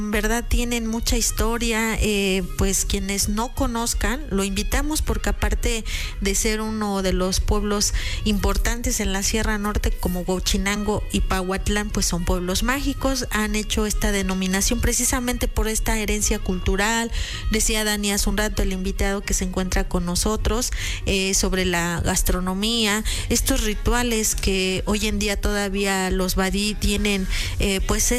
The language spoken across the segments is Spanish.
En verdad tienen mucha historia, pues quienes no conozcan, lo invitamos porque aparte de ser uno de los pueblos importantes en la Sierra Norte como Huachinango y Pahuatlán, pues son pueblos mágicos, han hecho esta denominación precisamente por esta herencia cultural. Decía Dani hace un rato, el invitado que se encuentra con nosotros, sobre la gastronomía, estos rituales que hoy en día todavía los badí tienen, pues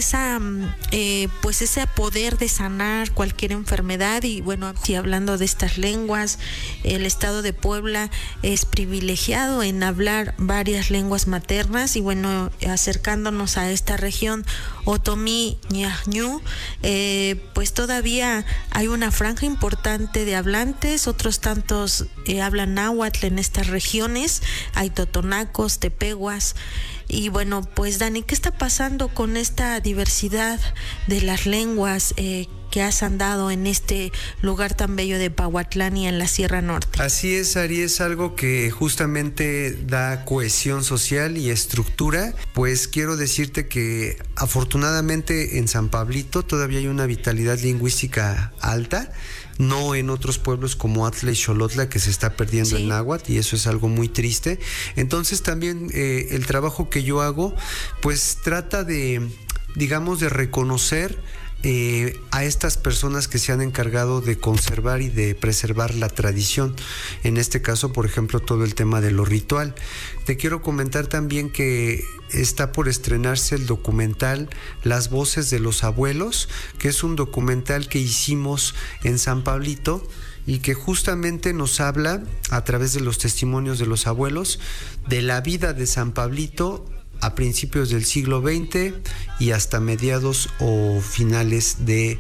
ese poder de sanar cualquier enfermedad. Y bueno, si hablando de estas lenguas, el estado de Puebla es privilegiado en hablar varias lenguas maternas, y bueno, acercándonos a esta región Otomí Ñañú, pues todavía hay una franja importante de hablantes, otros tantos hablan náhuatl en estas regiones, hay totonacos, tepehuas. Y bueno, pues Dani, ¿qué está pasando con esta diversidad de las lenguas que has andado en este lugar tan bello de Pahuatlán y en la Sierra Norte? Así es, Ari, es algo que justamente da cohesión social y estructura. Pues quiero decirte que afortunadamente en San Pablito todavía hay una vitalidad lingüística alta, no en otros pueblos como Atla y Xolotla, que se está perdiendo el náhuatl, y eso es algo muy triste. Entonces también el trabajo que yo hago pues trata de, digamos, de reconocer a estas personas que se han encargado de conservar y de preservar la tradición. En este caso, por ejemplo, todo el tema de lo ritual. Te quiero comentar también que está por estrenarse el documental Las Voces de los Abuelos, que es un documental que hicimos en San Pablito y que justamente nos habla, a través de los testimonios de los abuelos, de la vida de San Pablito a principios del siglo XX y hasta mediados o finales de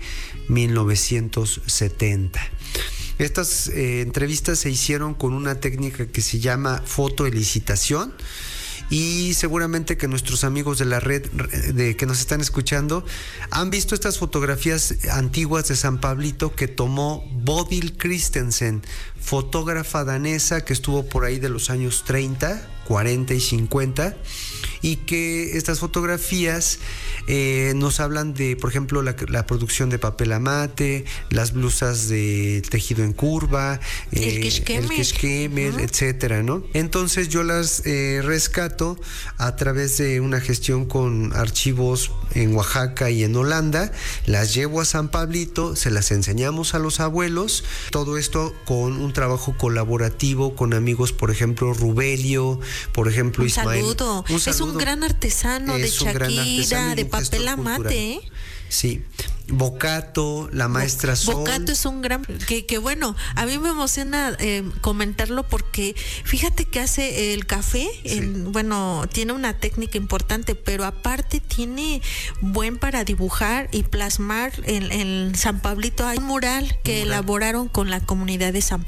1970. Estas entrevistas se hicieron con una técnica que se llama fotoelicitación, y seguramente que nuestros amigos de la red que nos están escuchando han visto estas fotografías antiguas de San Pablito que tomó Bodil Christensen, fotógrafa danesa que estuvo por ahí de los años 30, 40 y 50, y que estas fotografías nos hablan de, por ejemplo, la producción de papel amate, las blusas de tejido en curva, el kishkemer, etcétera, ¿no? Entonces yo las rescato a través de una gestión con archivos en Oaxaca y en Holanda, las llevo a San Pablito, se las enseñamos a los abuelos, todo esto con un trabajo colaborativo con amigos, por ejemplo, Rubelio, por ejemplo, Ismael. Un saludo. Es un gran artesano de Shakira, de papel amate, Sí. Bocato, la maestra Sol. Bocato es un gran, que bueno, a mí me emociona comentarlo porque fíjate que hace el café, bueno, tiene una técnica importante, pero aparte tiene buen para dibujar y plasmar en San Pablito. Hay un mural que elaboraron con la comunidad de San